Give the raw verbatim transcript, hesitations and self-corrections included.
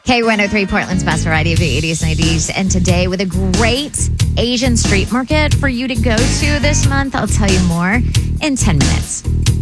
K one oh three, Portland's best variety of the eighties, nineties, and today with a great Asian street market for you to go to this month. I'll tell you more in ten minutes.